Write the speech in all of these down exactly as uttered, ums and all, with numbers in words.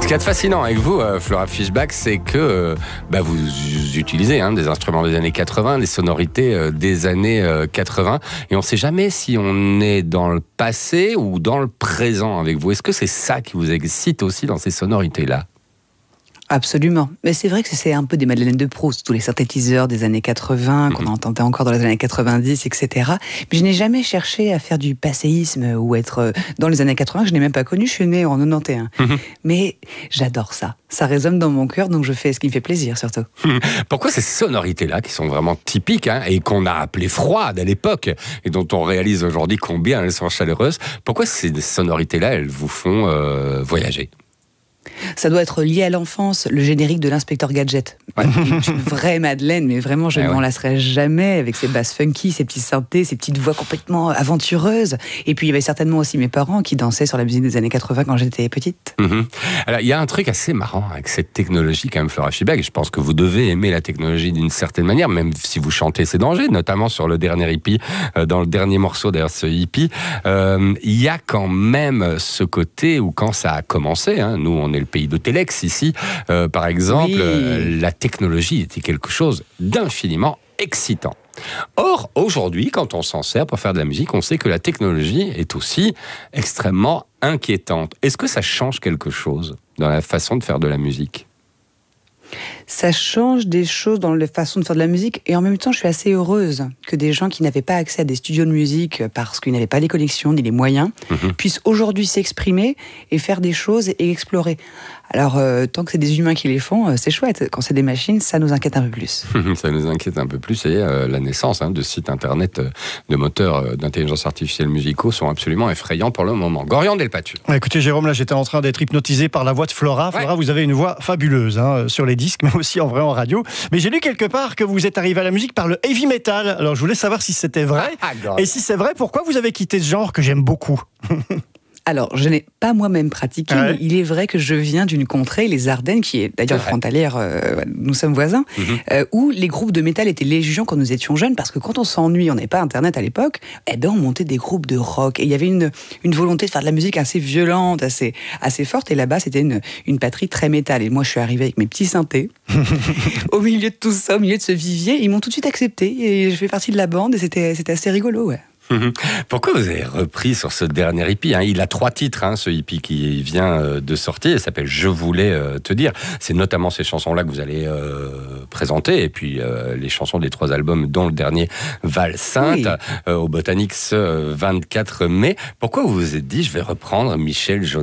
qu'il y a de fascinant avec vous, euh, Flora Fischbach, c'est que euh, bah, vous utilisez hein, des instruments des années quatre-vingts, des sonorités euh, des années euh, quatre-vingts, et on ne sait jamais si on est dans le passé ou dans le présent avec vous. Est-ce que c'est ça qui vous excite aussi dans ces sonorités-là ? Absolument. Mais c'est vrai que c'est un peu des Madeleines de Proust, tous les synthétiseurs des années quatre-vingts, mmh. qu'on entendait encore dans les années quatre-vingt-dix, et cetera. Mais je n'ai jamais cherché à faire du passéisme ou être dans les années quatre-vingts, que je n'ai même pas connu, je suis née en quatre-vingt-onze. Mmh. Mais j'adore ça. Ça résonne dans mon cœur, donc je fais ce qui me fait plaisir, surtout. Mmh. Pourquoi ces sonorités-là, qui sont vraiment typiques, hein, et qu'on a appelées froides à l'époque, et dont on réalise aujourd'hui combien elles sont chaleureuses, pourquoi ces sonorités-là, elles vous font euh, voyager ? Ça doit être lié à l'enfance, le générique de l'inspecteur Gadget. Ouais. Une vraie Madeleine, mais vraiment, je ne ah ouais. m'en lasserai jamais avec ses basses funky, ses petits synthés, ses petites voix complètement aventureuses. Et puis, il y avait certainement aussi mes parents qui dansaient sur la musique des années quatre-vingts quand j'étais petite. Mm-hmm. Alors, il y a un truc assez marrant avec cette technologie, quand même, Flora Fischbach. Je pense que vous devez aimer la technologie d'une certaine manière, même si vous chantez ses dangers, notamment sur le dernier hippie, euh, dans le dernier morceau d'ailleurs, ce hippie. Euh, il y a quand même ce côté où, quand ça a commencé, hein, nous, on est le pays de Telex ici, euh, par exemple, oui. euh, la technologie était quelque chose d'infiniment excitant. Or, aujourd'hui, quand on s'en sert pour faire de la musique, on sait que la technologie est aussi extrêmement inquiétante. Est-ce que ça change quelque chose dans la façon de faire de la musique ? Ça change des choses dans la façon de faire de la musique, et en même temps je suis assez heureuse que des gens qui n'avaient pas accès à des studios de musique parce qu'ils n'avaient pas les connexions ni les moyens mmh. puissent aujourd'hui s'exprimer et faire des choses et explorer. Alors euh, tant que c'est des humains qui les font, euh, c'est chouette. Quand c'est des machines, ça nous inquiète un peu plus. Ça nous inquiète un peu plus, et euh, la naissance hein, de sites internet euh, de moteurs euh, d'intelligence artificielle musicaux sont absolument effrayants pour le moment. Gorian Delpatu. Écoutez Jérôme, là j'étais en train d'être hypnotisé par la voix de Flora. Flora, ouais. vous avez une voix fabuleuse hein, sur les disques, mais aussi en vrai en radio. Mais j'ai lu quelque part que vous êtes arrivé à la musique par le heavy metal. Alors je voulais savoir si c'était vrai. Ah, et si c'est vrai, pourquoi vous avez quitté ce genre que j'aime beaucoup ? Alors, je n'ai pas moi-même pratiqué, ouais. mais il est vrai que je viens d'une contrée, les Ardennes, qui est d'ailleurs frontalière, euh, nous sommes voisins, mm-hmm. euh, où les groupes de métal étaient légion quand nous étions jeunes, parce que quand on s'ennuie, on n'avait pas Internet à l'époque, eh ben on montait des groupes de rock. Et il y avait une, une volonté de faire de la musique assez violente, assez, assez forte, et là-bas, c'était une, une patrie très métal. Et moi, je suis arrivée avec mes petits synthés, au milieu de tout ça, au milieu de ce vivier, ils m'ont tout de suite accepté, et je fais partie de la bande, et c'était, c'était assez rigolo, ouais. Pourquoi vous avez repris sur ce dernier hippie hein ? Il a trois titres, hein, ce hippie qui vient de sortir. Il s'appelle « Je voulais euh, te dire ». C'est notamment ces chansons-là que vous allez euh, présenter. Et puis euh, les chansons des trois albums, dont le dernier « Val-Sainte oui. » euh, au Botanix euh, vingt-quatre mai. Pourquoi vous vous êtes dit « Je vais reprendre Michel Jonasz » ?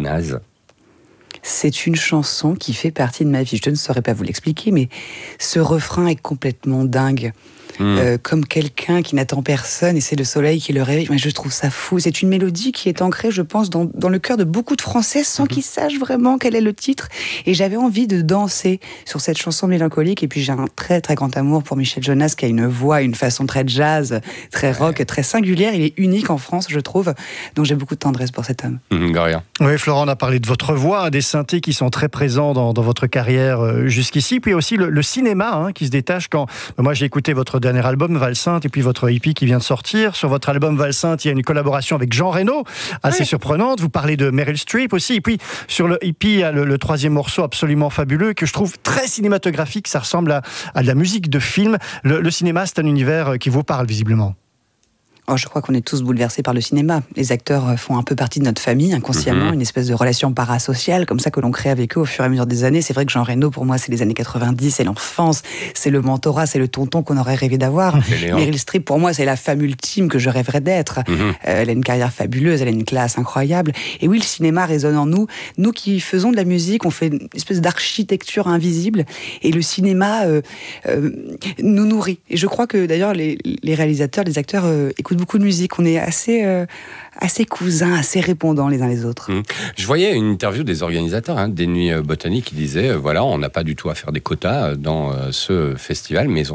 C'est une chanson qui fait partie de ma vie. Je ne saurais pas vous l'expliquer, mais ce refrain est complètement dingue. Mmh. Euh, comme quelqu'un qui n'attend personne et c'est le soleil qui le réveille. Mais je trouve ça fou. C'est une mélodie qui est ancrée, je pense, dans, dans le cœur de beaucoup de Français sans mmh. qu'ils sachent vraiment quel est le titre. Et j'avais envie de danser sur cette chanson mélancolique. Et puis j'ai un très très grand amour pour Michel Jonasz qui a une voix, une façon très jazz, très rock, très singulière. Il est unique en France, je trouve. Donc j'ai beaucoup de tendresse pour cet homme. Mmh, Gorian. Oui, Florent, on a parlé de votre voix, des synthés qui sont très présents dans, dans votre carrière euh, jusqu'ici. Puis aussi le, le cinéma hein, qui se détache quand... Moi j'ai écouté votre dernier album, Val-Sainte, et puis votre hippie qui vient de sortir. Sur votre album Val-Sainte, il y a une collaboration avec Jean Reno, assez oui. surprenante. Vous parlez de Meryl Streep aussi. Et puis, sur le hippie, il y a le, le troisième morceau absolument fabuleux que je trouve très cinématographique. Ça ressemble à, à de la musique de film. Le, le cinéma, c'est un univers qui vous parle, visiblement. Oh, je crois qu'on est tous bouleversés par le cinéma. Les acteurs font un peu partie de notre famille, inconsciemment, mmh. une espèce de relation parasociale, comme ça que l'on crée avec eux au fur et à mesure des années. C'est vrai que Jean Reno, pour moi, c'est les années quatre-vingt-dix, c'est l'enfance, c'est le mentorat, c'est le tonton qu'on aurait rêvé d'avoir. Meryl Streep, pour moi, c'est la femme ultime que je rêverais d'être. Mmh. Euh, elle a une carrière fabuleuse, elle a une classe incroyable. Et oui, le cinéma résonne en nous. Nous qui faisons de la musique, on fait une espèce d'architecture invisible. Et le cinéma euh, euh, nous nourrit. Et je crois que, d'ailleurs, les, les réalisateurs, les acteurs euh, écoutent beaucoup de musique, on est assez, euh, assez cousins, assez répondants les uns les autres. Mmh. Je voyais une interview des organisateurs hein, des Nuits Botaniques qui disaient, euh, voilà, on n'a pas du tout à faire des quotas dans euh, ce festival, mais ils ont